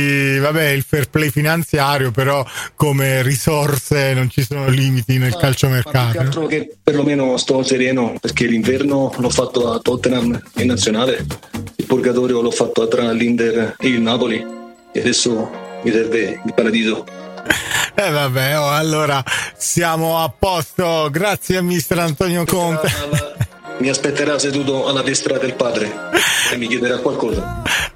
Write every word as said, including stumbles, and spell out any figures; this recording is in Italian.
vabbè, il fair play finanziario, però come risorse non ci sono limiti nel ma, calciomercato. Ma più che altro che perlomeno sto sereno, perché l'inverno l'ho fatto a Tottenham in nazionale, il purgatorio l'ho fatto tra l'Inter e il Napoli e adesso mi serve il paradiso. E eh vabbè, oh, allora siamo a posto, grazie a mister Antonio Conte. Mi aspetterà seduto alla destra del padre e mi chiederà qualcosa.